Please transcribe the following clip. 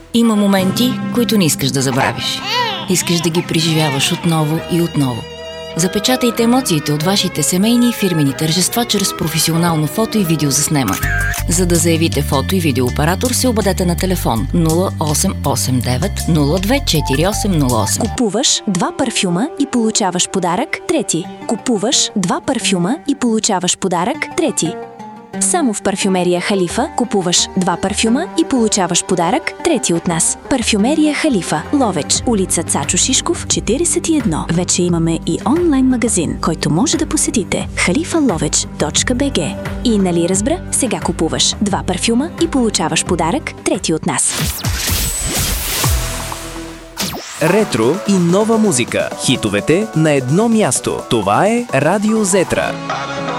Има моменти, които не искаш да забравиш. Искаш да ги преживяваш отново и отново. Запечатайте емоциите от вашите семейни и фирмени тържества чрез професионално фото и видеозаснемане. За да заявите фото и видеооператор, се обадете на телефон 0889 024808. Купуваш 2 парфюма и получаваш подарък трети. Купуваш 2 парфюма и получаваш подарък трети. Само в парфюмерия Халифа купуваш 2 парфюма и получаваш подарък трети от нас. Парфюмерия Халифа, Ловеч, улица Цачо Шишков, 41. Вече имаме и онлайн магазин, който може да посетите khalifalовеч.bg. И нали разбра, сега купуваш 2 парфюма и получаваш подарък трети от нас. Ретро и нова музика. Хитовете на едно място. Това е Радио Зетра.